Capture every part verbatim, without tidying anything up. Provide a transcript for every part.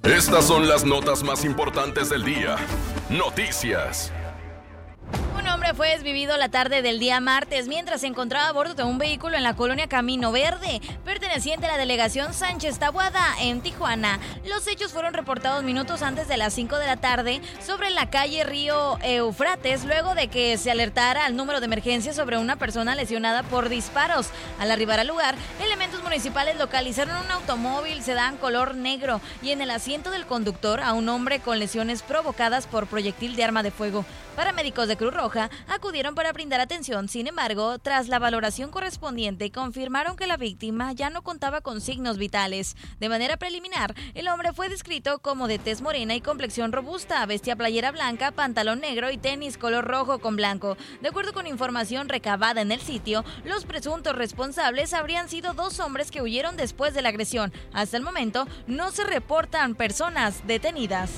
Estas son las notas más importantes del día. Noticias. Un hombre fue desvivido la tarde del día martes mientras se encontraba a bordo de un vehículo en la colonia Camino Verde, perteneciente a la delegación Sánchez Taboada, en Tijuana. Los hechos fueron reportados minutos antes de las cinco de la tarde sobre la calle Río Eufrates, luego de que se alertara al número de emergencia sobre una persona lesionada por disparos. Al arribar al lugar, elementos municipales localizaron un automóvil sedán color negro y en el asiento del conductor a un hombre con lesiones provocadas por proyectil de arma de fuego. Paramédicos de Cruz Roja acudieron para brindar atención. Sin embargo, tras la valoración correspondiente, confirmaron que la víctima ya no contaba con signos vitales. De manera preliminar, el hombre fue descrito como de tez morena y complexión robusta, vestía playera blanca, pantalón negro y tenis color rojo con blanco. De acuerdo con información recabada en el sitio, los presuntos responsables habrían sido dos hombres que huyeron después de la agresión. Hasta el momento, no se reportan personas detenidas.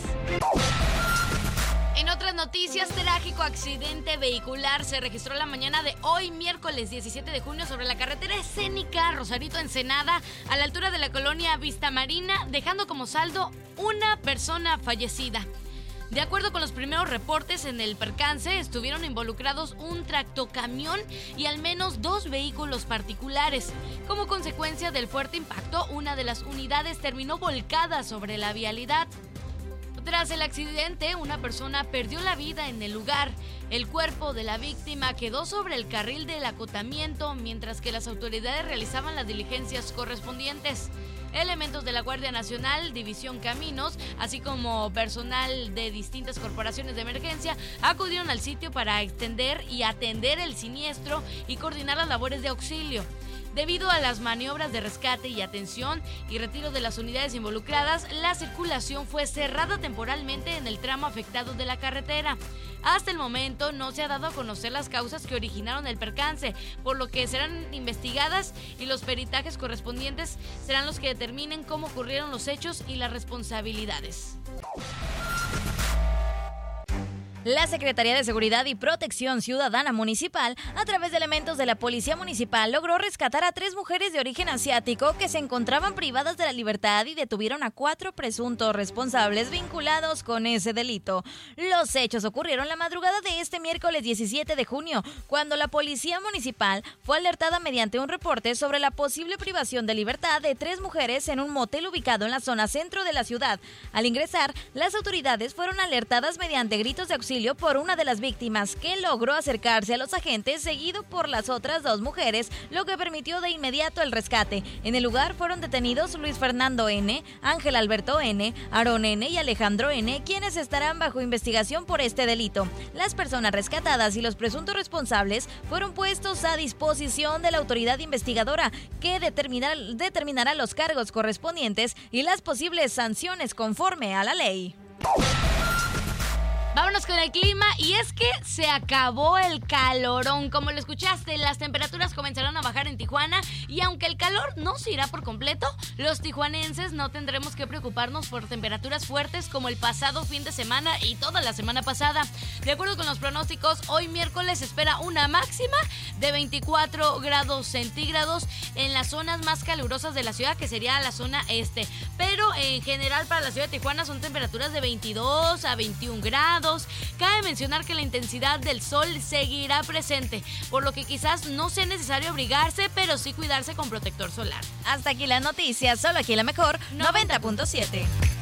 En otras noticias, trágico accidente vehicular se registró la mañana de hoy, miércoles diecisiete de junio, sobre la carretera escénica Rosarito-Ensenada, a la altura de la colonia Vista Marina, dejando como saldo una persona fallecida. De acuerdo con los primeros reportes, en el percance estuvieron involucrados un tractocamión y al menos dos vehículos particulares. Como consecuencia del fuerte impacto, una de las unidades terminó volcada sobre la vialidad. Tras el accidente, una persona perdió la vida en el lugar. El cuerpo de la víctima quedó sobre el carril del acotamiento mientras que las autoridades realizaban las diligencias correspondientes. Elementos de la Guardia Nacional, División Caminos, así como personal de distintas corporaciones de emergencia, acudieron al sitio para extender y atender el siniestro y coordinar las labores de auxilio. Debido a las maniobras de rescate y atención y retiro de las unidades involucradas, la circulación fue cerrada temporalmente en el tramo afectado de la carretera. Hasta el momento no se ha dado a conocer las causas que originaron el percance, por lo que serán investigadas y los peritajes correspondientes serán los que determinen cómo ocurrieron los hechos y las responsabilidades. La Secretaría de Seguridad y Protección Ciudadana Municipal, a través de elementos de la Policía Municipal, logró rescatar a tres mujeres de origen asiático que se encontraban privadas de la libertad y detuvieron a cuatro presuntos responsables vinculados con ese delito. Los hechos ocurrieron la madrugada de este miércoles diecisiete de junio, cuando la Policía Municipal fue alertada mediante un reporte sobre la posible privación de libertad de tres mujeres en un motel ubicado en la zona centro de la ciudad. Al ingresar, las autoridades fueron alertadas mediante gritos de auxilio por una de las víctimas, que logró acercarse a los agentes seguido por las otras dos mujeres, lo que permitió de inmediato el rescate. En el lugar fueron detenidos Luis Fernando N., Ángel Alberto N., Aarón N. y Alejandro N., quienes estarán bajo investigación por este delito. Las personas rescatadas y los presuntos responsables fueron puestos a disposición de la autoridad investigadora, que determinará, determinará los cargos correspondientes y las posibles sanciones conforme a la ley. Vámonos con el clima, y es que se acabó el calorón. Como lo escuchaste, las temperaturas comenzarán a bajar en Tijuana, y aunque el calor no se irá por completo, los tijuanenses no tendremos que preocuparnos por temperaturas fuertes como el pasado fin de semana y toda la semana pasada. De acuerdo con los pronósticos, hoy miércoles se espera una máxima de veinticuatro grados centígrados en las zonas más calurosas de la ciudad, que sería la zona este. Pero en general para la ciudad de Tijuana son temperaturas de veintidós a veintiún grados. Cabe mencionar que la intensidad del sol seguirá presente, por lo que quizás no sea necesario abrigarse, pero sí cuidarse con protector solar. Hasta aquí las noticias, solo aquí la mejor noventa punto siete.